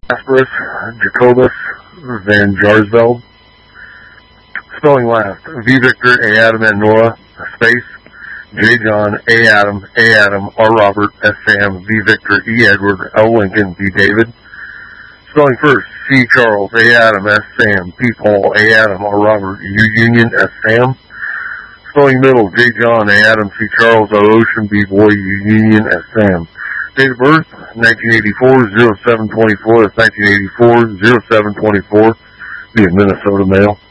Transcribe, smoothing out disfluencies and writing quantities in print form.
Jasperus Jacobus Van Jarsveld. Spelling last, V Victor, A Adam, and Noah, space, J John, A Adam, R Robert, S Sam, V Victor, E Edward, L Lincoln, V David. Spelling first, C Charles, A Adam, S Sam, P Paul, A Adam, R Robert, U Union, S Sam. Spelling middle, J John, A Adam, C Charles, O Ocean, B Boy, U Union, S Sam. Date of birth, 1984, 0724, that's 1984, 0724, be a Minnesota male.